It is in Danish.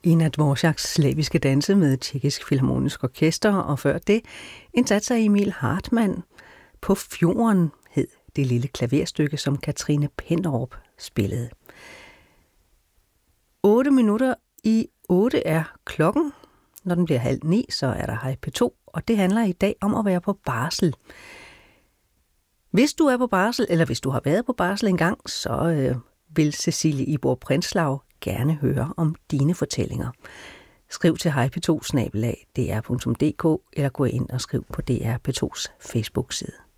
En af Dvořáks slaviske danse med Tjekkisk Filharmonisk Orkester, og før det en sats af Emil Hartmann. På fjorden hed det lille klaverstykke, som Katrine Penderup spillede. 8:08 er klokken. Når den bliver 8:30, så er der Hej P2, og det handler i dag om at være på barsel. Hvis du er på barsel, eller hvis du har været på barsel engang, så vil Cecilie Ibor Prinslav gerne høre om dine fortællinger. Skriv til hejp2@dr.dk eller gå ind og skriv på DR P2's Facebook-side.